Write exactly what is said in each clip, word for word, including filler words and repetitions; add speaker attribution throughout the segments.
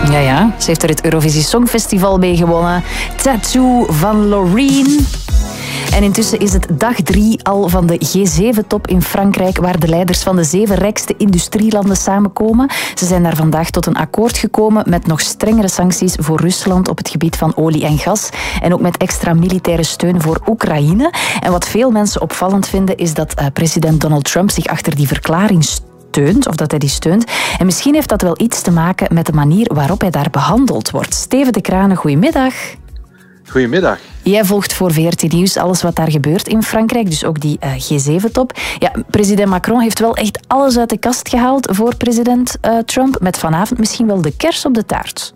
Speaker 1: Ja, ja. Ze heeft er het Eurovisie Songfestival mee gewonnen. Tattoo van Loreen. En intussen is het dag drie al van de G zeven top in Frankrijk, waar de leiders van de zeven rijkste industrielanden samenkomen. Ze zijn daar vandaag tot een akkoord gekomen met nog strengere sancties voor Rusland op het gebied van olie en gas. En ook met extra militaire steun voor Oekraïne. En wat veel mensen opvallend vinden, is dat uh, president Donald Trump zich achter die verklaring steunt, of dat hij die steunt. En misschien heeft dat wel iets te maken met de manier waarop hij daar behandeld wordt. Steven de Kranen, goedemiddag.
Speaker 2: Goedemiddag.
Speaker 1: Jij volgt voor V R T Nieuws alles wat daar gebeurt in Frankrijk, dus ook die uh, G zeven top. Ja, president Macron heeft wel echt alles uit de kast gehaald voor president uh, Trump, met vanavond misschien wel de kers op de taart.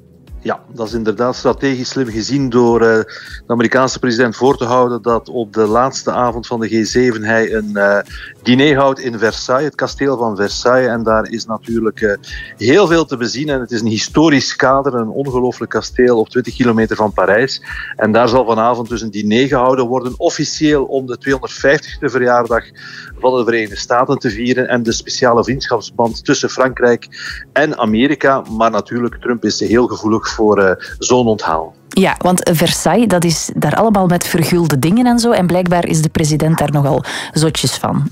Speaker 2: Ja, dat is inderdaad strategisch slim gezien door uh, de Amerikaanse president voor te houden dat op de laatste avond van de G zeven hij een uh, diner houdt in Versailles, het kasteel van Versailles. En daar is natuurlijk uh, heel veel te bezien. En het is een historisch kader, een ongelooflijk kasteel op twintig kilometer van Parijs. En daar zal vanavond dus een diner gehouden worden, officieel om de tweehonderdvijftigste verjaardag van de Verenigde Staten te vieren en de speciale vriendschapsband tussen Frankrijk en Amerika. Maar natuurlijk, Trump is heel gevoelig voor uh, zo'n onthaal.
Speaker 1: Ja, want Versailles, dat is daar allemaal met vergulde dingen en zo. En blijkbaar is de president daar nogal zotjes van.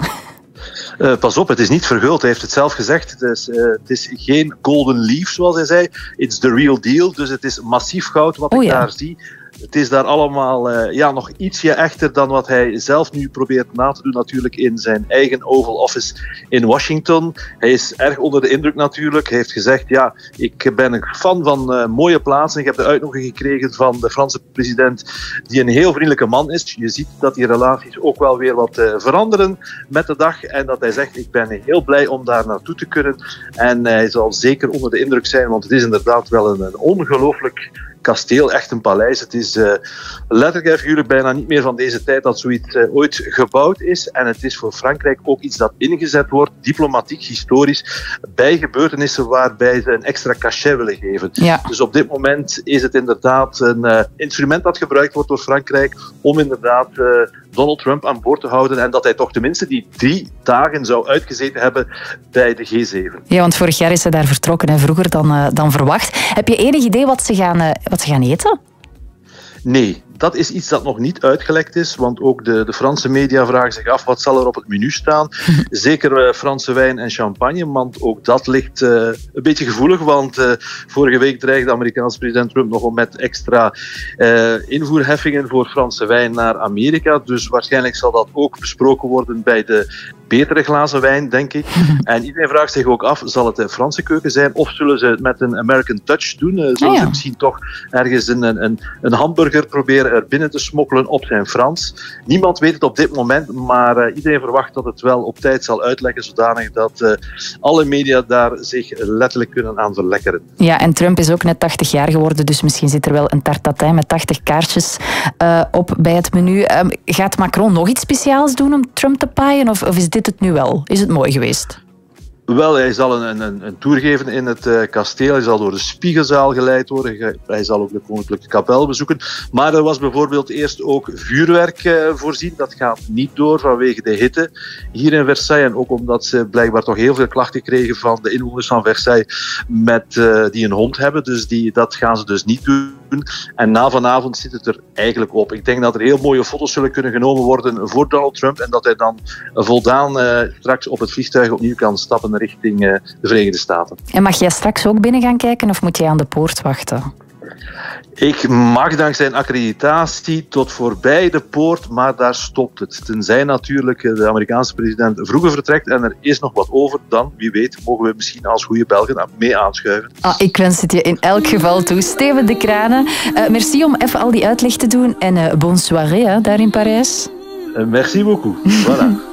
Speaker 2: Uh, pas op, het is niet verguld. Hij heeft het zelf gezegd. Het is, uh, het is geen golden leaf, zoals hij zei. It's the real deal. Dus het is massief goud wat
Speaker 1: oh,
Speaker 2: ik
Speaker 1: ja.
Speaker 2: daar zie. Het is daar allemaal uh, ja, nog ietsje echter dan wat hij zelf nu probeert na te doen, natuurlijk in zijn eigen Oval Office in Washington. Hij is erg onder de indruk natuurlijk. Hij heeft gezegd, ja, ik ben een fan van uh, mooie plaatsen. Ik heb de uitnodiging gekregen van de Franse president, die een heel vriendelijke man is. Je ziet dat die relaties ook wel weer wat uh, veranderen met de dag. En dat hij zegt, ik ben heel blij om daar naartoe te kunnen. En uh, hij zal zeker onder de indruk zijn, want het is inderdaad wel een, een ongelooflijk kasteel, echt een paleis. Het is uh, letterlijk en figuurlijk bijna niet meer van deze tijd dat zoiets uh, ooit gebouwd is. En het is voor Frankrijk ook iets dat ingezet wordt, diplomatiek, historisch, bij gebeurtenissen waarbij ze een extra cachet willen geven.
Speaker 1: Ja.
Speaker 2: Dus op dit moment is het inderdaad een uh, instrument dat gebruikt wordt door Frankrijk om inderdaad uh, Donald Trump aan boord te houden en dat hij toch tenminste die drie dagen zou uitgezeten hebben bij de G zeven.
Speaker 1: Ja, want vorig jaar is hij daar vertrokken en vroeger dan, uh, dan verwacht. Heb je enig idee wat ze gaan, uh, wat ze gaan eten?
Speaker 2: Nee, dat is iets dat nog niet uitgelekt is, want ook de, de Franse media vragen zich af wat zal er op het menu staan. Zeker uh, Franse wijn en champagne, want ook dat ligt uh, een beetje gevoelig, want uh, vorige week dreigde de Amerikaanse president Trump nog om met extra uh, invoerheffingen voor Franse wijn naar Amerika. Dus waarschijnlijk zal dat ook besproken worden bij de betere glazen wijn, denk ik. En iedereen vraagt zich ook af, zal het de Franse keuken zijn of zullen ze het met een American touch doen? Uh, zullen
Speaker 1: ah, ja.
Speaker 2: ze misschien toch ergens een, een, een hamburger proberen er binnen te smokkelen op zijn Frans? Niemand weet het op dit moment, maar uh, iedereen verwacht dat het wel op tijd zal uitleggen, zodanig dat uh, alle media daar zich letterlijk kunnen aan verlekkeren.
Speaker 1: Ja, en Trump is ook net tachtig jaar geworden, dus misschien zit er wel een tarte tatin met tachtig kaartjes uh, op bij het menu. Um, gaat Macron nog iets speciaals doen om Trump te paaien, of, of is dit het nu wel? Is het mooi geweest?
Speaker 2: Wel, hij zal een, een, een tour geven in het uh, kasteel. Hij zal door de Spiegelzaal geleid worden. Hij zal ook de Koninklijke Kapel bezoeken. Maar er was bijvoorbeeld eerst ook vuurwerk uh, voorzien. Dat gaat niet door vanwege de hitte hier in Versailles. En ook omdat ze blijkbaar toch heel veel klachten kregen van de inwoners van Versailles met, uh, die een hond hebben. Dus die, dat gaan ze dus niet doen. En na vanavond zit het er eigenlijk op. Ik denk dat er heel mooie foto's zullen kunnen genomen worden voor Donald Trump. En dat hij dan voldaan uh, straks op het vliegtuig opnieuw kan stappen richting uh, de Verenigde Staten.
Speaker 1: En mag jij straks ook binnen gaan kijken of moet jij aan de poort wachten?
Speaker 2: Ik mag dankzij een accreditatie tot voorbij de poort, maar daar stopt het. Tenzij natuurlijk de Amerikaanse president vroeger vertrekt en er is nog wat over, dan, wie weet, mogen we misschien als goede Belgen mee aanschuiven. Ah,
Speaker 1: ik wens het je in elk geval toe. Steven de Kranen, uh, merci om even al die uitleg te doen en uh, bonne soirée hè, daar in Parijs.
Speaker 2: Uh, merci beaucoup. Voilà.